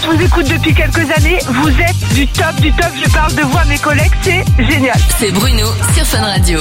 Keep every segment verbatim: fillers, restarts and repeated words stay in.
je vous écoute depuis quelques années. Vous êtes du top, du top. Je parle de vous à mes collègues. C'est génial. C'est Bruno sur Fun Radio.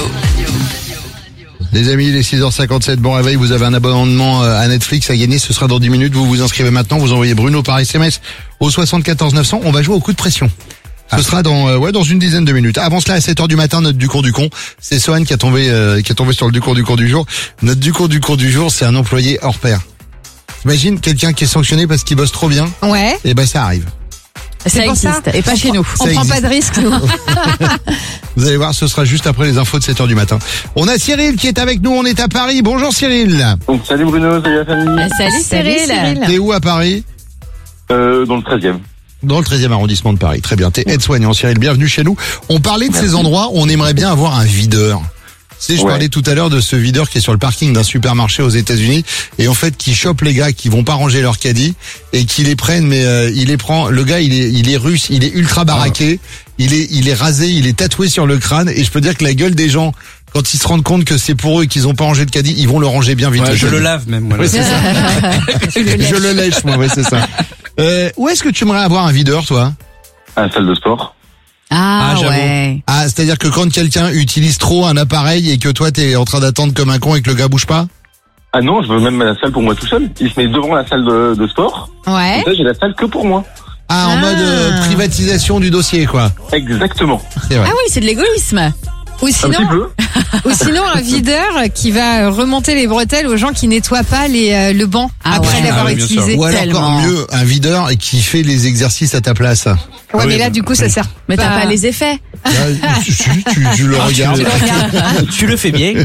Les amis, il est six heures cinquante-sept, bon réveil, vous avez un abonnement à Netflix à gagner, ce sera dans dix minutes, vous vous inscrivez maintenant, vous envoyez Bruno par S M S au soixante-quatorze neuf cents, on va jouer au coup de pression. Ce sera dans euh, ouais dans une dizaine de minutes. Avant cela, à sept heures du matin, notre du cours du con, c'est Sohan qui a tombé euh, qui a tombé sur le du cours du con du jour. Notre du cours du con du jour, c'est un employé hors pair. Imagine quelqu'un qui est sanctionné parce qu'il bosse trop bien. Ouais. Et ben ça arrive. Ça existe, et pas chez nous. On prend pas de risque, nous. Vous allez voir, ce sera juste après les infos de sept heures du matin. On a Cyril qui est avec nous, on est à Paris. Bonjour Cyril. Salut Bruno, salut la famille. Euh, salut Cyril. Cyril. T'es où à Paris? Euh, dans le treizième. Dans le treizième arrondissement de Paris. Très bien. T'es aide-soignant, Cyril. Bienvenue chez nous. On parlait de Merci. Ces endroits où on aimerait bien avoir un videur. Tu sais, je ouais. parlais tout à l'heure de ce videur qui est sur le parking d'un supermarché aux États-Unis et en fait qui chope les gars qui vont pas ranger leur caddie et qui les prennent, mais euh, il les prend. Le gars, il est, il est russe, il est ultra baraqué, il est, il est rasé, il est tatoué sur le crâne et je peux dire que la gueule des gens, quand ils se rendent compte que c'est pour eux et qu'ils ont pas rangé le caddie, ils vont le ranger bien vite. Ouais, je le lave même. Moi, ouais, c'est ça. je, le je le lèche, moi. Ouais, c'est ça. Euh, où est-ce que tu aimerais avoir un videur, toi? À la salle de sport. Ah, ah ouais. Ah, c'est-à-dire que quand quelqu'un utilise trop un appareil et que toi t'es en train d'attendre comme un con et que le gars bouge pas? Ah non, je veux même la salle pour moi tout seul. Il se met devant la salle de, de sport. Ouais. Et ça, j'ai la salle que pour moi. Ah, en ah. mode euh, privatisation du dossier, quoi. Exactement. C'est vrai. Ah oui, c'est de l'égoïsme. Ou sinon, un petit peu. ou sinon un videur qui va remonter les bretelles aux gens qui nettoient pas les euh, le banc ah après ouais. l'avoir ah oui, utilisé. Ou alors tellement. encore mieux, un videur qui fait les exercices à ta place. Ouais, ah oui, mais là, bah, du coup, ça sert. Mais t'as pas les effets. Là, tu, tu, tu, tu le ah, regardes. Tu le, regardes. Tu le fais bien.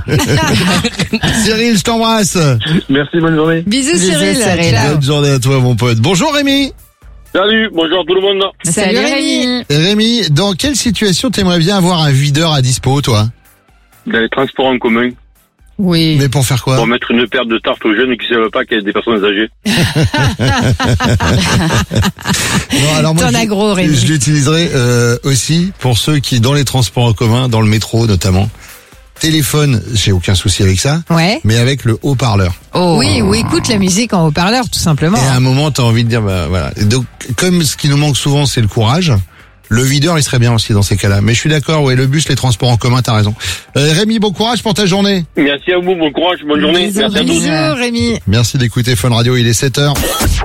Cyril, je t'embrasse. Merci, bonne journée. Bisous, Cyril. Cyril. Bonne journée à toi, mon pote. Bonjour, Rémi. Salut, bonjour tout le monde. Salut, Rémi. Rémi, dans quelle situation t'aimerais bien avoir un videur à dispo, toi? Dans les transports en commun. Oui. Mais pour faire quoi? Pour mettre une paire de tartes aux jeunes qui ne savent pas qu'il y a des personnes âgées. Non, alors moi, T'en as gros, Rémi. Je l'utiliserai euh, aussi pour ceux qui, dans les transports en commun, dans le métro notamment, téléphone, j'ai aucun souci avec ça. Ouais. Mais avec le haut-parleur. Oh. Oui, ou écoute la musique en haut-parleur, tout simplement. Et à un moment, t'as envie de dire, bah voilà. Donc, comme ce qui nous manque souvent, c'est le courage. Le videur, il serait bien aussi dans ces cas-là. Mais je suis d'accord, ouais, le bus, les transports en commun, t'as raison. Euh, Rémi, bon courage pour ta journée. Merci à vous, bon courage, bonne journée. Bisous, Merci à tous. Bisous, Rémi. Merci d'écouter Fun Radio, il est sept heures.